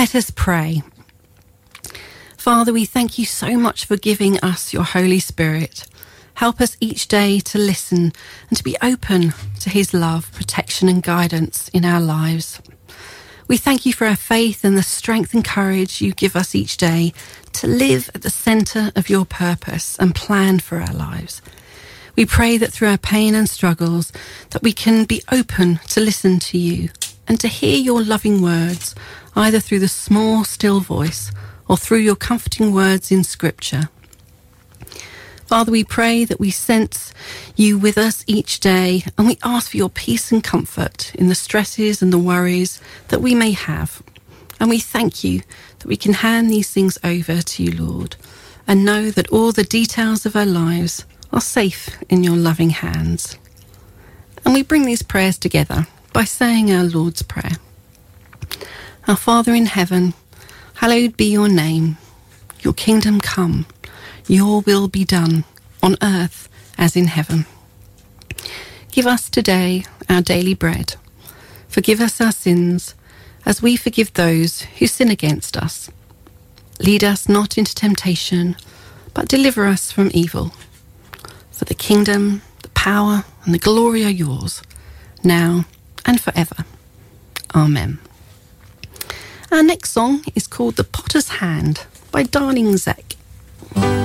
Let us pray. Father, we thank you so much for giving us your Holy Spirit. Help us each day to listen and to be open to his love, protection and guidance in our lives. We thank you for our faith and the strength and courage you give us each day to live at the centre of your purpose and plan for our lives. We pray that through our pain and struggles that we can be open to listen to you and to hear your loving words, either through the small, still voice or through your comforting words in Scripture. Father, we pray that we sense you with us each day, and we ask for your peace and comfort in the stresses and the worries that we may have. And we thank you that we can hand these things over to you, Lord, and know that all the details of our lives are safe in your loving hands. And we bring these prayers together by saying our Lord's Prayer. Our Father in heaven, hallowed be your name. Your kingdom come. Your will be done on earth as in heaven. Give us today our daily bread. Forgive us our sins as we forgive those who sin against us. Lead us not into temptation, but deliver us from evil. For the kingdom, the power and the glory are yours, now and forever. Amen. Our next song is called The Potter's Hand by Darling Zek.